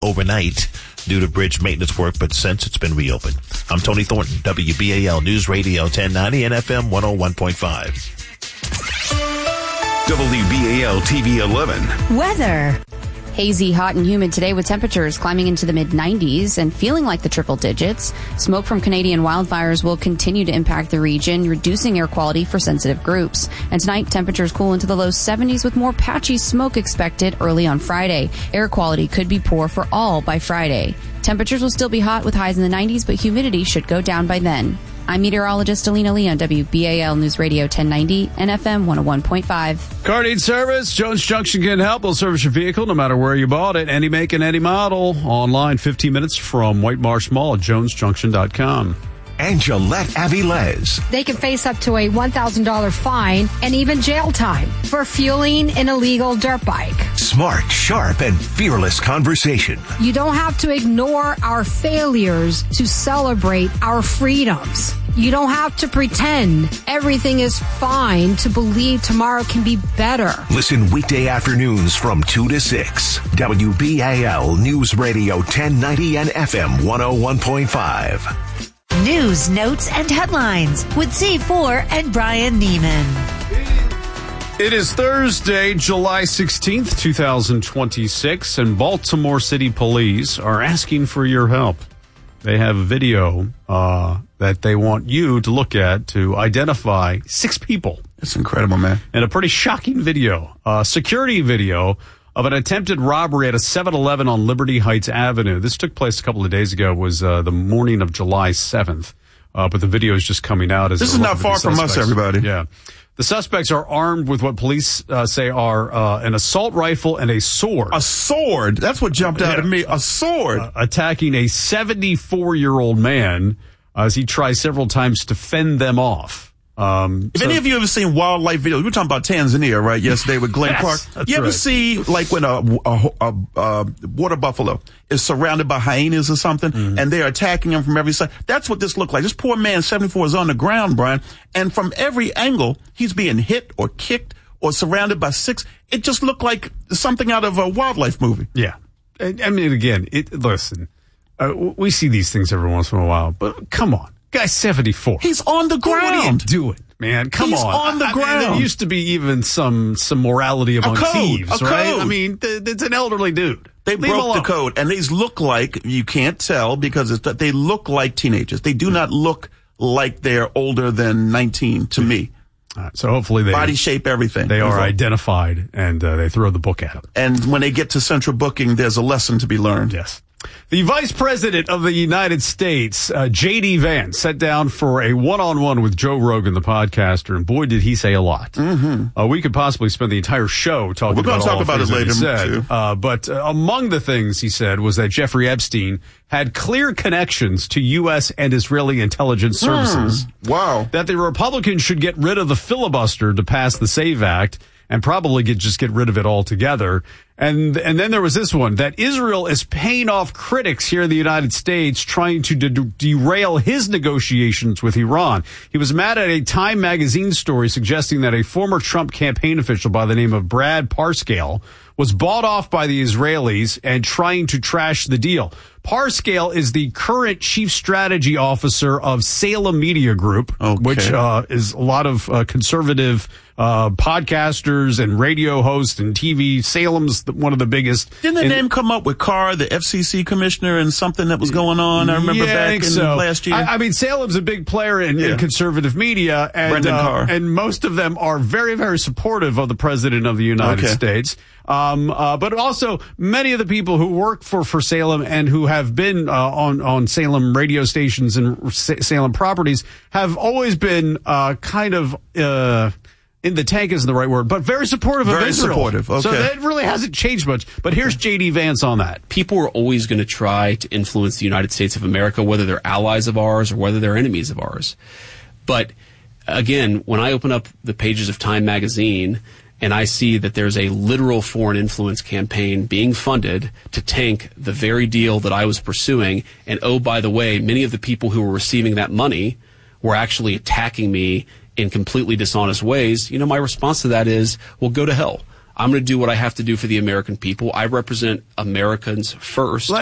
overnight due to bridge maintenance work, but since it's been reopened. I'm Tony Thornton, WBAL News Radio 1090 and FM 101.5. WBAL TV 11. Weather. Hazy, hot, and humid today with temperatures climbing into the mid-90s and feeling like the triple digits. Smoke from Canadian wildfires will continue to impact the region, reducing air quality for sensitive groups. And tonight, temperatures cool into the low 70s with more patchy smoke expected early on Friday. Air quality could be poor for all by Friday. Temperatures will still be hot with highs in the 90s, but humidity should go down by then. I'm meteorologist Alina Lee on WBAL News Radio 1090 and FM 101.5. Car need service. Jones Junction can help. They'll service your vehicle no matter where you bought it. Any make and any model. Online 15 minutes from White Marsh Mall at jonesjunction.com. And Gillette Avilés. They can face up to a $1,000 fine and even jail time for fueling an illegal dirt bike. Smart, sharp, and fearless conversation. You don't have to ignore our failures to celebrate our freedoms. You don't have to pretend everything is fine to believe tomorrow can be better. Listen weekday afternoons from 2 to 6. WBAL News Radio 1090 and FM 101.5. News, notes, and headlines with Z4 and Brian Neiman. It is Thursday, July 16th, 2026, and Baltimore City Police are asking for your help. They have a video that they want you to look at to identify 6 people. It's incredible, man. And a pretty shocking video, security video of an attempted robbery at a 7-Eleven on Liberty Heights Avenue. This took place a couple of days ago. It was the morning of July 7th. But the video is just coming out. This is not far from us, everybody. Yeah. The suspects are armed with what police say are an assault rifle and a sword. A sword? That's what jumped out at me. A sword. Attacking a 74-year-old man as he tries several times to fend them off. If any of you ever seen wildlife videos, we were talking about Tanzania, right? Yesterday with Glenn Clark. You ever see like when a water buffalo is surrounded by hyenas or something, and they're attacking him from every side? That's what this looked like. This poor man, 74, is on the ground, Brian, and from every angle, he's being hit or kicked or surrounded by 6. It just looked like something out of a wildlife movie. Yeah. I mean, again, listen, we see these things every once in a while, but come on. Guy's 74. He's on the ground. What are you doing, man? Come on. He's on the ground. There used to be even some morality among thieves, right? Code. I mean, it's an elderly dude. They broke the code, and these look like, you can't tell because they look like teenagers. They do not look like they're older than 19 to me. All right, so hopefully body shape, everything. They are identified, and they throw the book at them. And when they get to central booking, there's a lesson to be learned. Yes. The Vice President of the United States, J.D. Vance, sat down for a one-on-one with Joe Rogan, the podcaster, and boy, did he say a lot. We could possibly spend the entire show talking about all the things that he said. But among the things he said was that Jeffrey Epstein had clear connections to U.S. and Israeli intelligence services. Wow. That the Republicans should get rid of the filibuster to pass the SAVE Act and probably just get rid of it altogether. And then there was this one, that Israel is paying off critics here in the United States trying to derail his negotiations with Iran. He was mad at a Time magazine story suggesting that a former Trump campaign official by the name of Brad Parscale was bought off by the Israelis and trying to trash the deal. Parscale is the current chief strategy officer of Salem Media Group, which is a lot of conservative podcasters and radio hosts and TV. Salem's one of the biggest. Didn't the name come up with Carr, the FCC commissioner, and something that was going on? I remember back in last year. I mean, Salem's a big player in conservative media, and most of them are very, very supportive of the president of the United States. But also many of the people who work for Salem and who have been on Salem radio stations and Salem properties have always been kind of in the tank isn't the right word, but very supportive of Israel. Very supportive, okay. So that really hasn't changed much. But here's J.D. Vance on that. People are always going to try to influence the United States of America, whether they're allies of ours or whether they're enemies of ours. But again, when I open up the pages of Time magazine and I see that there's a literal foreign influence campaign being funded to tank the very deal that I was pursuing, and oh, by the way, many of the people who were receiving that money were actually attacking me in completely dishonest ways, my response to that is, well, go to hell. I'm going to do what I have to do for the American people. I represent Americans first.